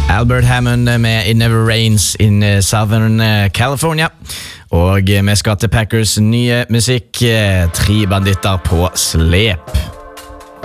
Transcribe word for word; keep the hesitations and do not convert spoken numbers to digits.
Albert Hammond med It Never Rains in Southern California. Og vi skal til Packers nye musikk, Tre banditter på slep.